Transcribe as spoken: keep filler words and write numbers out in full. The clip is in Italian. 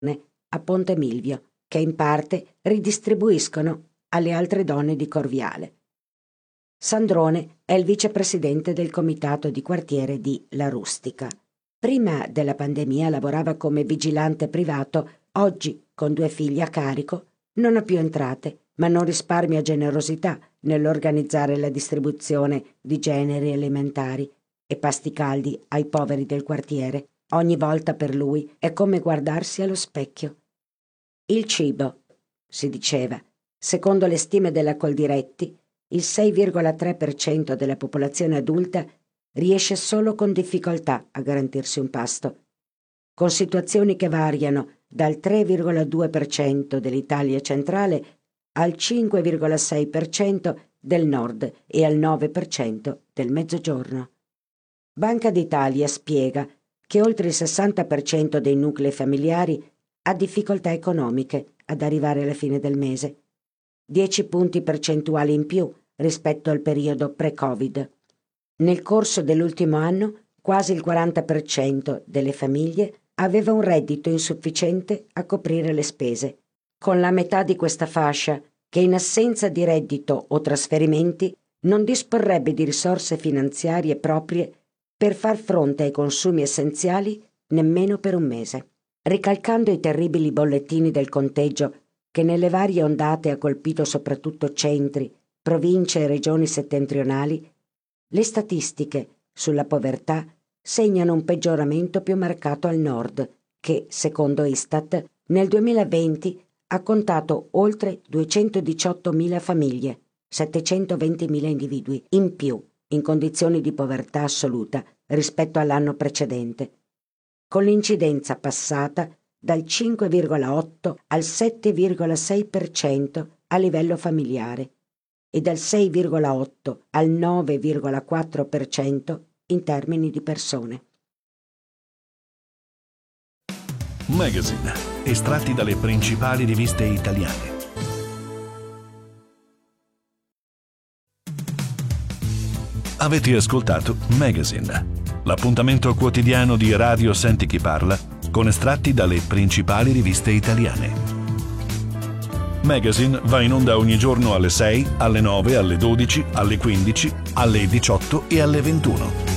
a Ponte Milvio, che in parte ridistribuiscono alle altre donne di Corviale. Sandrone è il vicepresidente del comitato di quartiere di La Rustica. Prima della pandemia lavorava come vigilante privato, oggi, con due figli a carico, non ha più entrate, ma non risparmia generosità nell'organizzare la distribuzione di generi alimentari e pasti caldi ai poveri del quartiere. Ogni volta per lui è come guardarsi allo specchio. Il cibo, si diceva, secondo le stime della Coldiretti, il sei virgola tre per cento della popolazione adulta riesce solo con difficoltà a garantirsi un pasto, con situazioni che variano dal tre virgola due per cento dell'Italia centrale al cinque virgola sei per cento del nord e al nove per cento del mezzogiorno. Banca d'Italia spiega che oltre il sessanta per cento dei nuclei familiari ha difficoltà economiche ad arrivare alla fine del mese, dieci punti percentuali in più rispetto al periodo pre-Covid. Nel corso dell'ultimo anno quasi il quaranta per cento delle famiglie aveva un reddito insufficiente a coprire le spese, con la metà di questa fascia che in assenza di reddito o trasferimenti non disporrebbe di risorse finanziarie proprie per far fronte ai consumi essenziali nemmeno per un mese. Ricalcando i terribili bollettini del conteggio che nelle varie ondate ha colpito soprattutto centri, province e regioni settentrionali, le statistiche sulla povertà segnano un peggioramento più marcato al nord, che, secondo Istat, nel duemilaventi ha contato oltre duecentodiciottomila famiglie, settecentoventimila individui in più in condizioni di povertà assoluta rispetto all'anno precedente, con l'incidenza passata dal cinque virgola otto al sette virgola sei per cento a livello familiare e dal sei virgola otto al nove virgola quattro per cento in termini di persone. Magazine, estratti dalle principali riviste italiane. Avete ascoltato Magazine, l'appuntamento quotidiano di Radio Senti Chi Parla con estratti dalle principali riviste italiane. Magazine va in onda ogni giorno alle sei, alle nove, alle dodici, alle quindici, alle diciotto e alle ventuno.